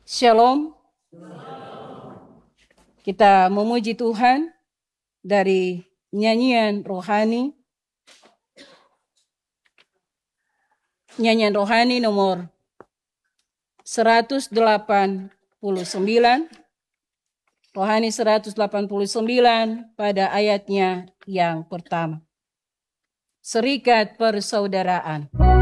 Shalom. Kita memuji Tuhan dari nyanyian rohani. Nyanyian rohani nomor 189. Rohani 189 pada ayatnya yang pertama. Serikat persaudaraan.